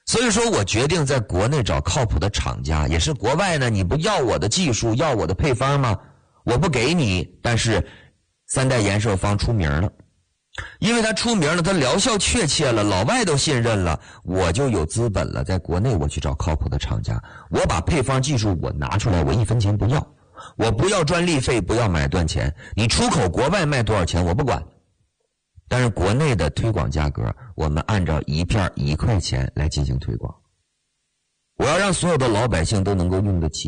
所以说我决定在国内找靠谱的厂家，也是国外呢，你不要我的技术，要我的配方吗？我不给你，但是三代延寿方出名了，因为它出名了，它疗效确切了，老外都信任了，我就有资本了，在国内我去找靠谱的厂家，我把配方技术我拿出来，我1分钱不要，我不要专利费，不要买断钱，你出口国外卖多少钱我不管，但是国内的推广价格我们按照一片1块钱来进行推广，我要让所有的老百姓都能够用得起。